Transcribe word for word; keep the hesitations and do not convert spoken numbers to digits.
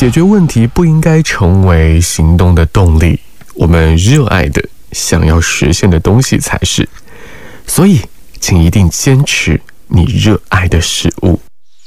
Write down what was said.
解决问题不应该成为行动的动力，我们热爱的、想要实现的东西才是。所以，请一定坚持你热爱的事物。